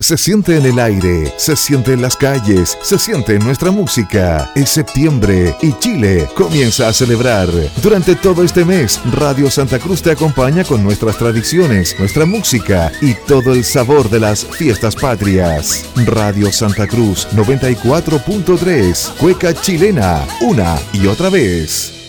Se siente en el aire, se siente en las calles, se siente en nuestra música. Es septiembre y Chile comienza a celebrar. Durante todo este mes, Radio Santa Cruz te acompaña con nuestras tradiciones, nuestra música y todo el sabor de las fiestas patrias. Radio Santa Cruz 94.3, Cueca Chilena, una y otra vez.